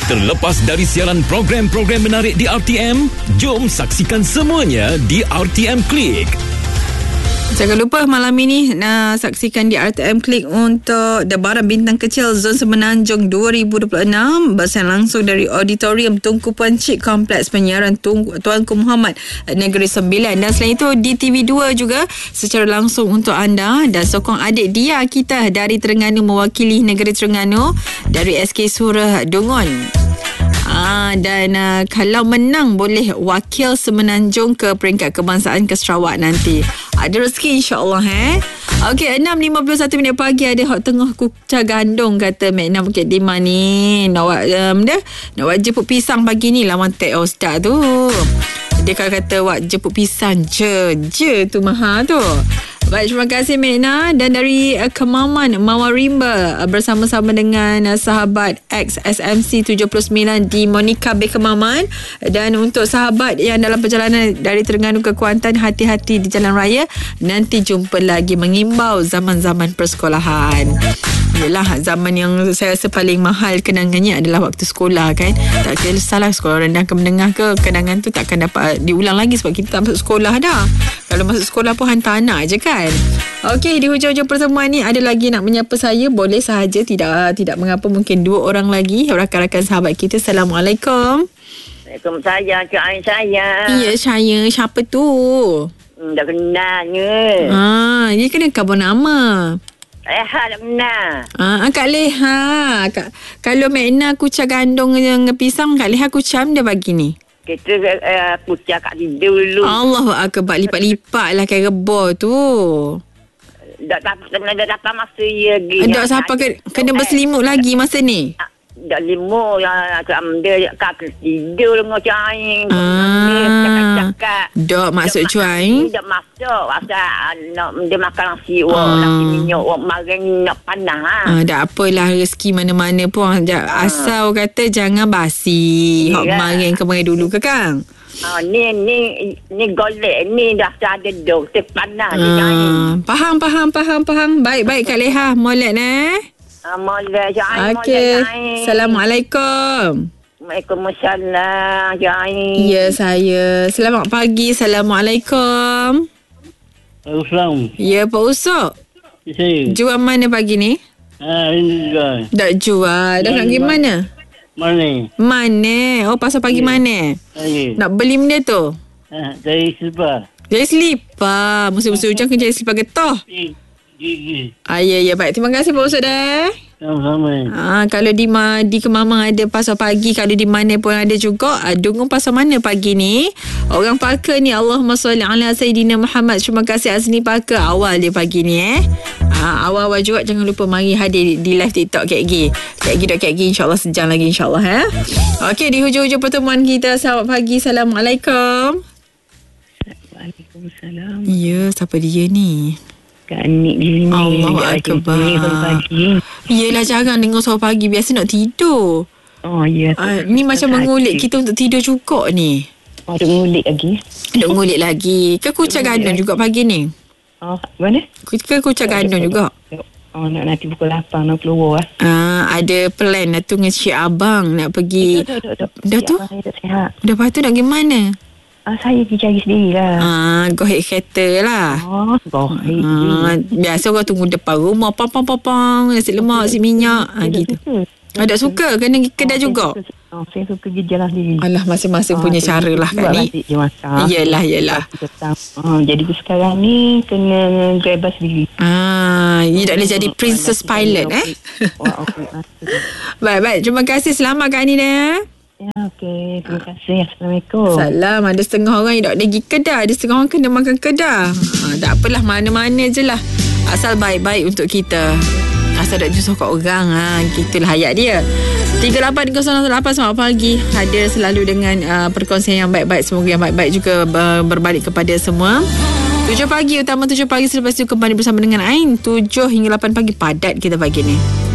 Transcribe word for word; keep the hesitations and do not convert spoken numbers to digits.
Terlepas dari siaran program-program menarik di R T M, jom saksikan semuanya di R T M Click. Jangan lupa malam ini nak saksikan di R T M Click untuk Debaran Bintang Kecil Zon Semenanjung dua ribu dua puluh enam bersiaran langsung dari Auditorium Tunku Puan Cik Kompleks Penyiaran Tung- Tuanku Muhammad Negeri Sembilan. Dan selain itu di T V dua juga secara langsung untuk anda. Dan sokong adik dia kita dari Terengganu mewakili negeri Terengganu dari S K Surah Dungun. Ah, dan uh, kalau menang boleh wakil Semenanjung ke peringkat kebangsaan ke Sarawak nanti. Ada rezeki insya-Allah eh. Okey, enam lima puluh satu minit pagi ada hot tengah kucah gandong kata Mek Nam Bukit Timah ni. Nak buat um, dia nak buat jemput pisang pagi ni lawan tek ustaz tu. Dia kalau kata buat jemput pisang je, je tu mahal tu. Baik, terima kasih Mekna. Dan dari uh, Kemaman Mawarimba uh, bersama-sama dengan uh, sahabat X S M C tujuh puluh sembilan di Monica Bay Kemaman. Dan untuk sahabat yang dalam perjalanan dari Terengganu ke Kuantan, hati-hati di jalan raya. Nanti jumpa lagi, mengimbau zaman-zaman persekolahan. Yelah, zaman yang saya rasa paling mahal kenangannya adalah waktu sekolah kan. Tak kira salah sekolah rendah ke menengah ke, kenangan tu takkan dapat diulang lagi sebab kita tak masuk sekolah dah. Kalau masuk sekolah pun hantar anak je kan. Okey, di hujung-hujung pertemuan ni ada lagi nak menyapa saya, boleh sahaja, tidak tidak mengapa, mungkin dua orang lagi rakan-rakan sahabat kita. Assalamualaikum. Waalaikumsalam, Cik Ain saya. Ya, saya. Siapa tu? Hmm, dah kenalnya. Ah, dia kena kabur nama. Leha dah kenal. Ah, Kak Leha. Kak, kalau Mekna kucah gandong dengan pisang, Kak Leha kucah dia pagi ni. Kita uh, kucah kat tidur dulu. Allahu akbar, lipat-lipat lah kayak rebor tu. Dah dapat dah dapat masa ya lagi. Tak siapa kena, kena berselimut lagi masa ni. Dah lima yang dia kat tidur dengan Cik Ah, dok maksud cuai. Dia masuk pasal nak dia makan nasi wak, nasi minyak wak maring nak panas. Ah, tak apalah, rezeki mana-mana pun. Asal kata jangan basi. Hok maring kemarin dulu ke Kang? Ah, ni ni ni golek ni dah ada dok panas dia. Ah, faham faham faham faham. Baik-baik Kak Leha, molek eh. Molek Cik. Okey. Assalamualaikum. Waalaikumsalam, Cik. Ya, saya. Selamat pagi. Assalamualaikum. Assalamualaikum. Ya, Pak Usok. Ya, saya. Jual mana pagi ni? Ah, ini juga. Tak jual. Dah nak pergi mana? Mana? Mana? Oh, pasal pagi mana? Saya. Nak beli benda tu? Ah, dari Selipar. Jahit selipar. Musim-musim hujan kena jahit selipar getah. Gigi. Ah, ya, ya. Baik. Terima kasih Pak Usok dah. Sama-sama. Ah, kalau di ma, di Kemamang ada pasar pagi, kalau di mana pun ada juga. Ah, Dungun pasar mana pagi ni? Orang Parker ni, Allahumma salli ala Sayyidina Muhammad. Terima kasih Azni Parker. Awal dia pagi ni eh. Ah, awal-awal juga jangan lupa mari hadir di, di live TikTok K G. K G dot K G insyaAllah sejam lagi insyaAllah eh. Okey, di hujung-hujung pertemuan kita. Selamat pagi. Assalamualaikum. Waalaikumsalam. Ya, siapa dia ni? Kak Nik di sini. Allahu akbar. Yelah, jangan dengar suara pagi. Biasa nak tidur. Oh, ya. Uh, ni macam mengulik kita untuk tidur juga ni. Oh, ada mengulik lagi. Ada mengulik lagi. Ke kucah gandum juga pagi ni? Oh, mana? Ke kucah gandum juga? Oh, nak nanti pukul lapan nak keluar lah. Ah, ada plan dah tu dengan cik abang nak pergi. Dah, dah, dah. Dah tu? Saya tak sihat. Dah lepas tu nak pergi mana? Ah, saya pergi cari sendiri lah. Ah, gohek kereta lah. Oh, gohek. Ah, biasa orang tunggu depan rumah. Pang-pang-pang-pang. Nasi lemak, nasi minyak. Ah, gitu. Ah, tak suka? Kena kedai juga? Oh, saya suka pergi jalan sendiri. Alah, masing-masing Ah, punya cara lah kan ni. Dia masak. Yelah, yelah. Oh, jadi sekarang ni kena grab bus sendiri. Ah, you tak boleh jadi princess pilot eh? Baik-baik. Terima kasih. Selamat Kak Ani dah. Ya, okey. Terima kasih. Assalamualaikum. Salam. Ada setengah orang yang tak boleh pergi kedai. Ada setengah orang kena makan kedai. Ha, tak apalah. Mana-mana je lah. Asal baik-baik untuk kita. Asal tak jusah kat orang. Ha, gitulah hayat dia. tiga lapan kosong lapan selamat pagi. Hadir selalu dengan uh, perkongsian yang baik-baik. Semoga yang baik-baik juga uh, berbalik kepada semua. tujuh pagi, utama tujuh pagi. Selepas itu kembali bersama dengan Ain. tujuh hingga lapan pagi padat kita pagi ni.